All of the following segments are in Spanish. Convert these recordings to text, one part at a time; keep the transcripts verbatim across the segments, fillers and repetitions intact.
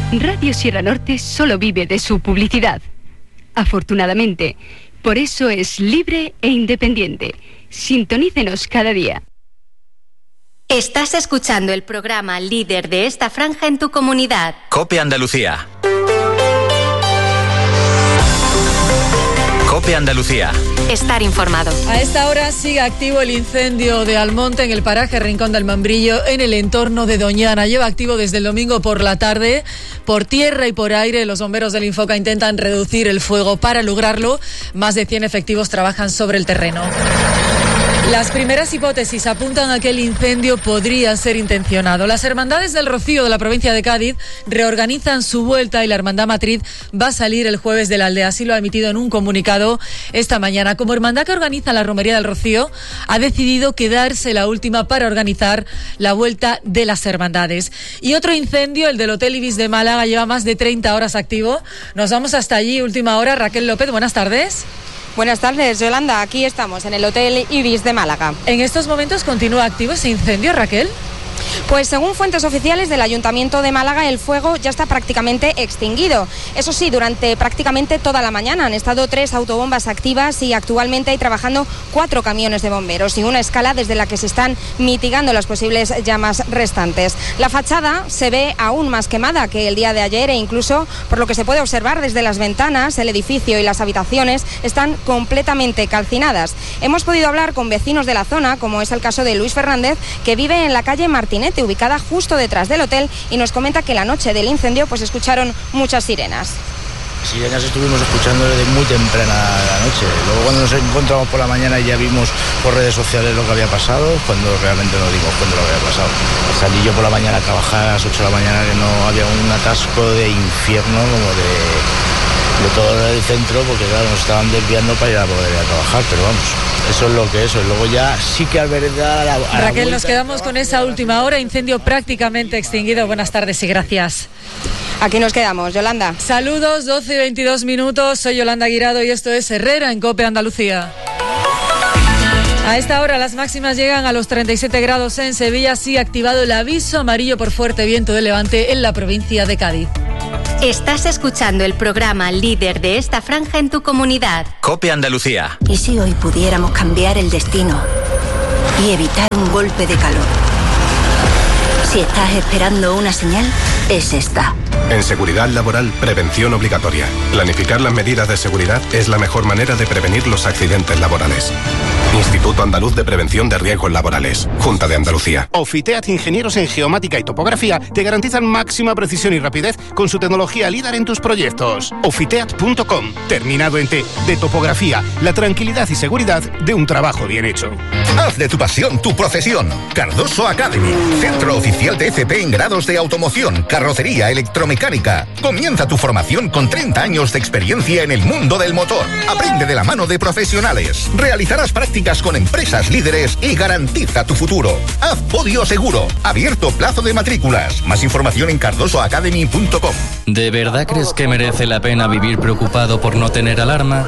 Radio Sierra Norte solo vive de su publicidad. Afortunadamente, por eso es libre e independiente. Sintonícenos cada día. Estás escuchando el programa líder de esta franja en tu comunidad. COPE Andalucía. COPE Andalucía. Estar informado. A esta hora sigue activo el incendio de Almonte en el paraje Rincón del Membrillo, en el entorno de Doñana. Lleva activo desde el domingo por la tarde. Por tierra y por aire, los bomberos del Infoca intentan reducir el fuego. Para lograrlo, más de cien efectivos trabajan sobre el terreno. Las primeras hipótesis apuntan a que el incendio podría ser intencionado. Las Hermandades del Rocío de la provincia de Cádiz reorganizan su vuelta y la Hermandad Matriz va a salir el jueves de la aldea. Así lo ha emitido en un comunicado esta mañana. Como hermandad que organiza la Romería del Rocío, ha decidido quedarse la última para organizar la vuelta de las hermandades. Y otro incendio, el del Hotel Ibis de Málaga, lleva más de treinta horas activo. Nos vamos hasta allí, última hora. Raquel López, buenas tardes. Buenas tardes, Yolanda. Aquí estamos en el Hotel Ibis de Málaga. ¿En estos momentos continúa activo ese incendio, Raquel? Pues según fuentes oficiales del Ayuntamiento de Málaga, el fuego ya está prácticamente extinguido. Eso sí, durante prácticamente toda la mañana han estado tres autobombas activas y actualmente hay trabajando cuatro camiones de bomberos y una escala desde la que se están mitigando las posibles llamas restantes. La fachada se ve aún más quemada que el día de ayer e incluso, por lo que se puede observar desde las ventanas, el edificio y las habitaciones están completamente calcinadas. Hemos podido hablar con vecinos de la zona, como es el caso de Luis Fernández, que vive en la calle Martinete, ubicada justo detrás del hotel, y nos comenta que la noche del incendio pues escucharon muchas sirenas. Sirenas estuvimos escuchando desde muy temprana la noche. Luego cuando nos encontramos por la mañana y ya vimos por redes sociales lo que había pasado, cuando realmente nos dimos cuenta de lo que había pasado. Salí yo por la mañana a trabajar a las ocho de la mañana, que no había un atasco de infierno como de, de todo el centro, porque claro, nos estaban desviando para ir a poder ir a trabajar, pero vamos, eso es lo que es. Luego ya sí que al ver a la, a Raquel, nos quedamos con esa última hora, incendio prácticamente extinguido. Buenas tardes y gracias. Aquí nos quedamos, Yolanda. Saludos, doce y veintidós minutos, soy Yolanda Guirado y esto es Herrera en COPE Andalucía. A esta hora las máximas llegan a los treinta y siete grados en Sevilla, sí activado el aviso amarillo por fuerte viento de levante en la provincia de Cádiz. Estás escuchando el programa líder de esta franja en tu comunidad. COPE Andalucía. ¿Y si hoy pudiéramos cambiar el destino y evitar un golpe de calor? Si estás esperando una señal, es esta. En seguridad laboral, prevención obligatoria. Planificar las medidas de seguridad es la mejor manera de prevenir los accidentes laborales. Instituto Andaluz de Prevención de Riesgos Laborales. Junta de Andalucía. Ofiteat Ingenieros en Geomática y Topografía te garantizan máxima precisión y rapidez con su tecnología líder en tus proyectos. Ofiteat punto com, terminado en T, de topografía, la tranquilidad y seguridad de un trabajo bien hecho. Haz de tu pasión tu profesión. Cardoso Academy, centro oficial de F P en grados de automoción, carrocería, electromecánica. Comienza tu formación con treinta años de experiencia en el mundo del motor. Aprende de la mano de profesionales. Realizarás prácticas con empresas líderes y garantiza tu futuro. Haz podio seguro. Abierto plazo de matrículas. Más información en cardoso academy punto com. ¿De verdad crees que merece la pena vivir preocupado por no tener alarma?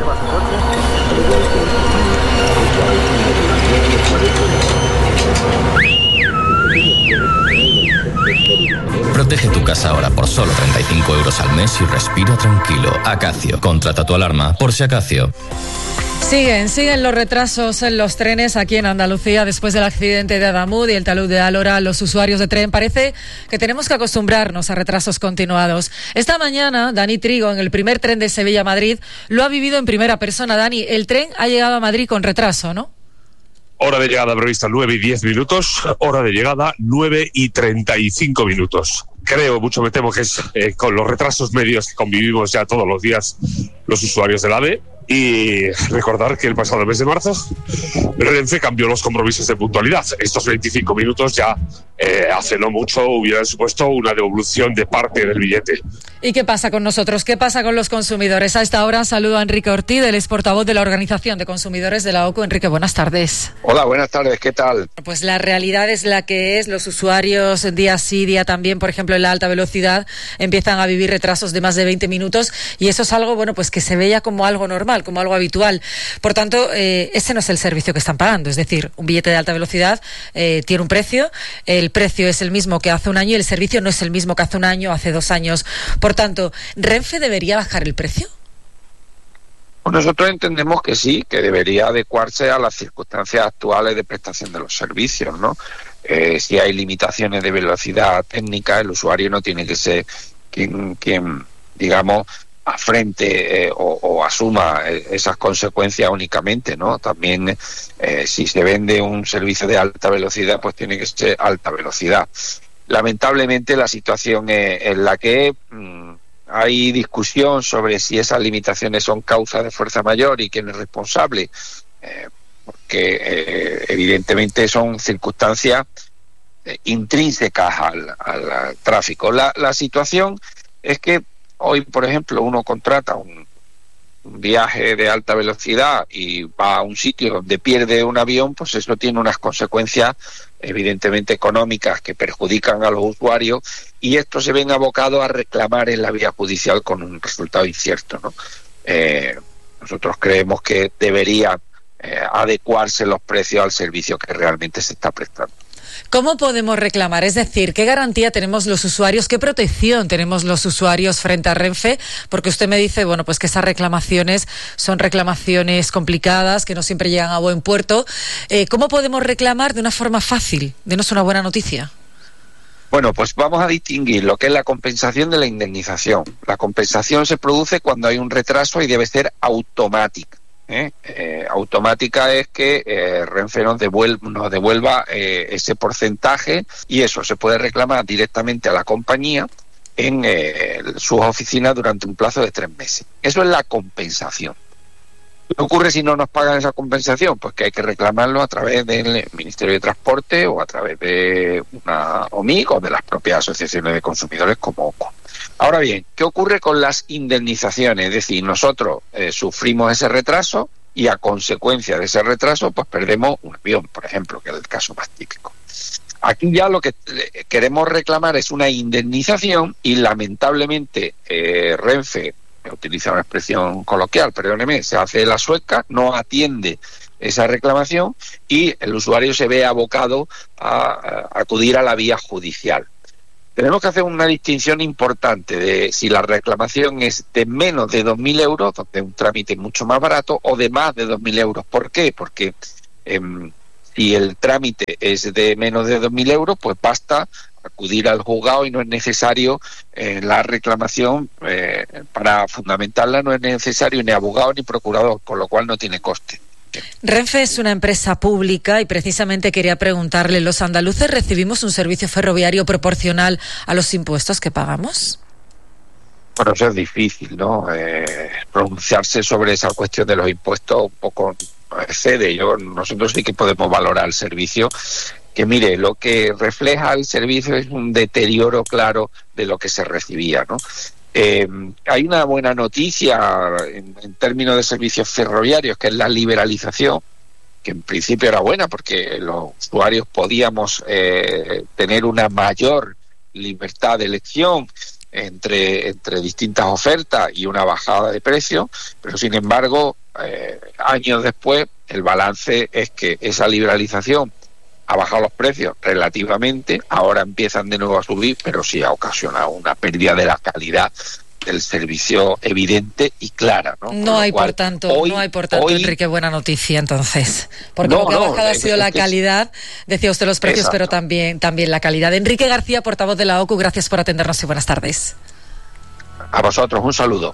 Protege tu casa ahora por solo treinta y cinco euros al mes y respira tranquilo. Acacio, contrata tu alarma por si Acacio. Siguen, siguen los retrasos en los trenes aquí en Andalucía después del accidente de Adamud y el talud de Álora. Los usuarios de tren parece que tenemos que acostumbrarnos a retrasos continuados. Esta mañana, Dani Trigo, en el primer tren de Sevilla a Madrid, lo ha vivido en primera persona. Dani, el tren ha llegado a Madrid con retraso, ¿no? Hora de llegada prevista nueve y diez minutos, hora de llegada nueve y treinta y cinco minutos. Creo, mucho me temo que es eh, con los retrasos medios que convivimos ya todos los días los usuarios del AVE. Y recordar que el pasado mes de marzo Renfe cambió los compromisos de puntualidad. Estos veinticinco minutos ya eh, hace no mucho hubieran supuesto una devolución de parte del billete. ¿Y qué pasa con nosotros? ¿Qué pasa con los consumidores? A esta hora saludo a Enrique Ortiz, el ex portavoz de la Organización de Consumidores de la O C U. Enrique, buenas tardes. Hola, buenas tardes, ¿qué tal? Pues la realidad es la que es. Los usuarios día sí, día también, por ejemplo en la alta velocidad, empiezan a vivir retrasos de más de veinte minutos y eso es algo, bueno, pues que se veía como algo normal, como algo habitual. Por tanto, eh, ese no es el servicio que están pagando. Es decir, un billete de alta velocidad eh, tiene un precio, el precio es el mismo que hace un año y el servicio no es el mismo que hace un año o hace dos años. Por tanto, ¿Renfe debería bajar el precio? Pues nosotros entendemos que sí, que debería adecuarse a las circunstancias actuales de prestación de los servicios, ¿no? Eh, si hay limitaciones de velocidad técnica, el usuario no tiene que ser quien, quien digamos, afrente eh, o, o asuma eh, esas consecuencias únicamente, ¿no? También eh, si se vende un servicio de alta velocidad, pues tiene que ser alta velocidad. Lamentablemente la situación es en la que mmm, hay discusión sobre si esas limitaciones son causa de fuerza mayor y quién es responsable, eh, porque eh, evidentemente son circunstancias eh, intrínsecas al, al, al tráfico. La, la situación es que hoy, por ejemplo, uno contrata un, un viaje de alta velocidad y va a un sitio donde pierde un avión, pues eso tiene unas consecuencias evidentemente económicas que perjudican a los usuarios, y estos se ven abocados a reclamar en la vía judicial con un resultado incierto, ¿no? Eh, nosotros creemos que debería eh, adecuarse los precios al servicio que realmente se está prestando. ¿Cómo podemos reclamar? Es decir, ¿qué garantía tenemos los usuarios? ¿Qué protección tenemos los usuarios frente a Renfe? Porque usted me dice, bueno, pues que esas reclamaciones son reclamaciones complicadas, que no siempre llegan a buen puerto. Eh, ¿Cómo podemos reclamar de una forma fácil? Denos una buena noticia. Bueno, pues vamos a distinguir lo que es la compensación de la indemnización. La compensación se produce cuando hay un retraso y debe ser automática. ¿Eh? Eh, automática es que eh, Renfe nos devuelva, nos devuelva eh, ese porcentaje, y eso se puede reclamar directamente a la compañía en eh, sus oficinas durante un plazo de tres meses. Eso es la compensación. ¿Qué ocurre si no nos pagan esa compensación? Pues que hay que reclamarlo a través del Ministerio de Transporte o a través de una O M I C o de las propias asociaciones de consumidores como O C O. Ahora bien, ¿qué ocurre con las indemnizaciones? Es decir, nosotros eh, sufrimos ese retraso y a consecuencia de ese retraso pues perdemos un avión, por ejemplo, que es el caso más típico. Aquí ya lo que queremos reclamar es una indemnización y lamentablemente eh, Renfe, utiliza una expresión coloquial, perdóneme, se hace la sueca, no atiende esa reclamación y el usuario se ve abocado a, a acudir a la vía judicial. Tenemos que hacer una distinción importante de si la reclamación es de menos de dos mil euros, donde es un trámite mucho más barato, o de más de dos mil euros. ¿Por qué? Porque eh, si el trámite es de menos de dos mil euros, pues basta acudir al juzgado y no es necesario eh, la reclamación, eh, para fundamentarla no es necesario ni abogado ni procurador, con lo cual no tiene coste. Renfe es una empresa pública y precisamente quería preguntarle, ¿los andaluces recibimos un servicio ferroviario proporcional a los impuestos que pagamos? Bueno, eso es difícil, ¿no? Eh, pronunciarse sobre esa cuestión de los impuestos un poco excede. Yo, nosotros sí que podemos valorar el servicio, que mire, lo que refleja el servicio es un deterioro claro de lo que se recibía, ¿no? Eh, hay una buena noticia en, en términos de servicios ferroviarios, que es la liberalización, que en principio era buena porque los usuarios podíamos eh, tener una mayor libertad de elección entre, entre distintas ofertas y una bajada de precio, pero sin embargo, eh, años después, el balance es que esa liberalización ha bajado los precios relativamente, ahora empiezan de nuevo a subir, pero sí ha ocasionado una pérdida de la calidad del servicio evidente y clara, ¿no? No hay por tanto, hoy, no hay por tanto, hoy, Enrique, buena noticia entonces, porque no, lo que ha no, bajado es, ha sido es, la es, calidad, decía usted los precios, exacto. Pero también, también la calidad. Enrique García, portavoz de la O C U, gracias por atendernos y buenas tardes. A vosotros, un saludo.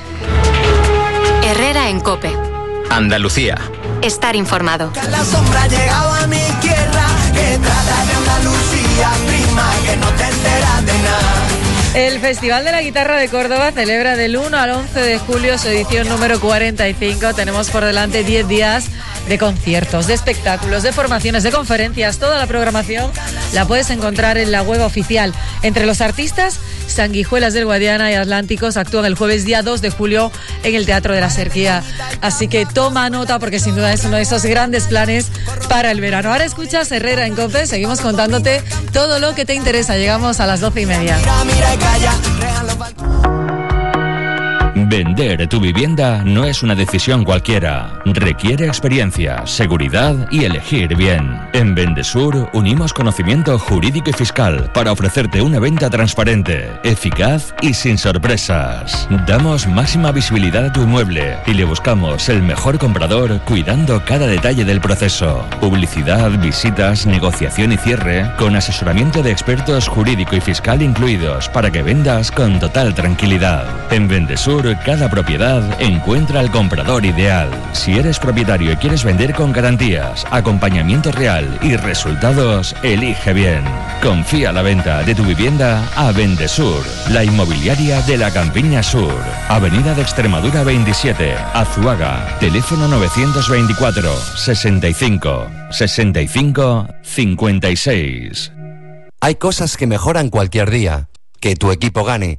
Herrera en COPE. Andalucía. Estar informado. La sombra ha llegado a mi tierra, que trata de Andalucía, prima, que no te enteras de nada. El Festival de la Guitarra de Córdoba celebra del uno al once de julio su edición número cuarenta y cinco. Tenemos por delante diez días de conciertos, de espectáculos, de formaciones, de conferencias. Toda la programación la puedes encontrar en la web oficial. Entre los artistas, Sanguijuelas del Guadiana y Atlánticos actúan el jueves día dos de julio en el Teatro de la Serquía. Así que toma nota porque sin duda es uno de esos grandes planes para el verano. Ahora escuchas Herrera en COPE, seguimos contándote todo lo que te interesa. Llegamos a las doce y media. Vender tu vivienda no es una decisión cualquiera. Requiere experiencia, seguridad y elegir bien. En Vendesur unimos conocimiento jurídico y fiscal para ofrecerte una venta transparente, eficaz y sin sorpresas. Damos máxima visibilidad a tu inmueble y le buscamos el mejor comprador cuidando cada detalle del proceso. Publicidad, visitas, negociación y cierre con asesoramiento de expertos jurídico y fiscal incluidos para que vendas con total tranquilidad. En Vendesur, cada propiedad encuentra al comprador ideal. Si eres propietario y quieres vender con garantías, acompañamiento real y resultados, elige bien. Confía la venta de tu vivienda a Vendesur, la inmobiliaria de la Campiña Sur. Avenida de Extremadura veintisiete, Azuaga. Teléfono novecientos veinticuatro, sesenta y cinco, sesenta y cinco, cincuenta y seis. Hay cosas que mejoran cualquier día. Que tu equipo gane.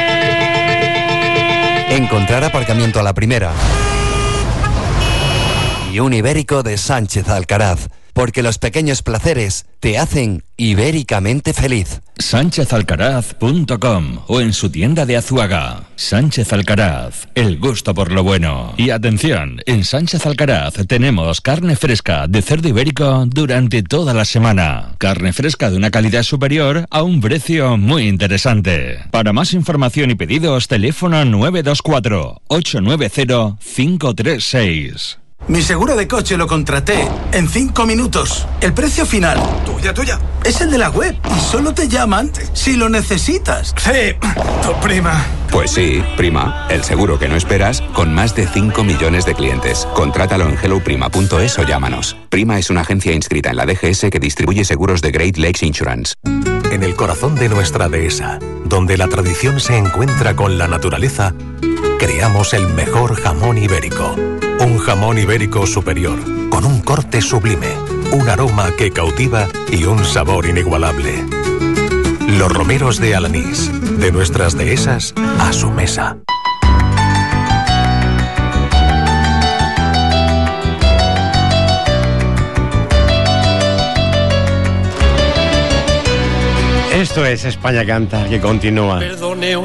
Encontrar aparcamiento a la primera. Y un ibérico de Sánchez Alcaraz. Porque los pequeños placeres te hacen ibéricamente feliz. sánchez alcaraz punto com o en su tienda de Azuaga. Sánchez Alcaraz, el gusto por lo bueno. Y atención, en Sánchez Alcaraz tenemos carne fresca de cerdo ibérico durante toda la semana. Carne fresca de una calidad superior a un precio muy interesante. Para más información y pedidos, teléfono nueve dos cuatro, ocho nueve cero, cinco tres seis. Mi seguro de coche lo contraté en cinco minutos. El precio final, tuya, tuya, es el de la web y solo te llaman si lo necesitas. Sí, tu prima. Pues sí, prima, el seguro que no esperas con más de cinco millones de clientes. Contrátalo en hello prima punto es o llámanos. Prima es una agencia inscrita en la D G S que distribuye seguros de Great Lakes Insurance. En el corazón de nuestra dehesa, donde la tradición se encuentra con la naturaleza, creamos el mejor jamón ibérico. Un jamón ibérico superior, con un corte sublime, un aroma que cautiva y un sabor inigualable. Los romeros de Alanís, de nuestras dehesas a su mesa. Esto es España Canta, que continúa. Perdone